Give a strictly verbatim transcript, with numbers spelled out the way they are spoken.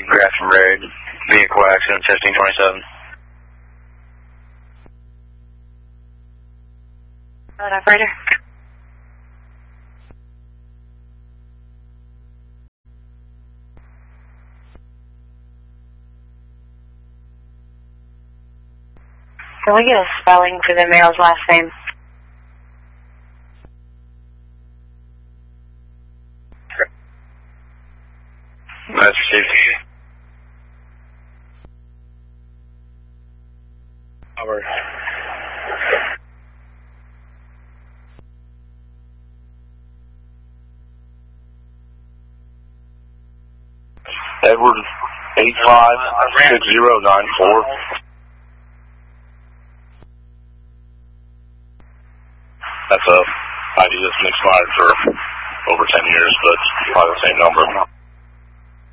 Grafton Road, vehicle accident, fifteen twenty-seven. Road operator. Can we get a spelling for the male's last name? That's received. Over. Edward eight five six zero nine four. That's a I D that's been expired for over ten years, but probably the same number.